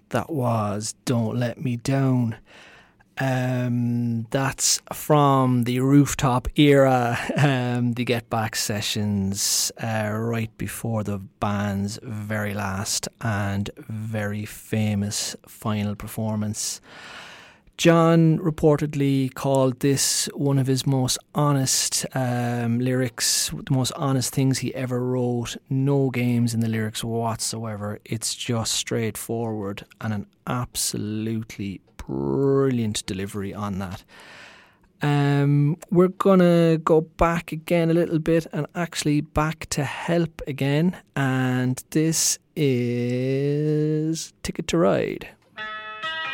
That was Don't Let Me Down. That's from the Rooftop era, the Get Back sessions, right before the band's very last and very famous final performance. John reportedly called this one of his most honest lyrics, the most honest things he ever wrote. No games in the lyrics whatsoever. It's just straightforward and an absolutely brilliant delivery on that. We're going to go back again a little bit and actually back to Help again. And this is Ticket to Ride.